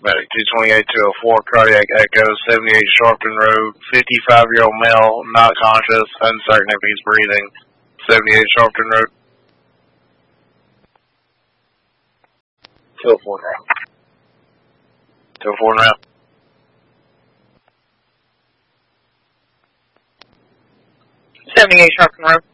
Medic 228 204, cardiac echo, 78 Sharpton Road, 55-year-old male, not conscious, uncertain if he's breathing, 78 Sharpton Road. 204 now. 204 now. '78 Sharpton Road.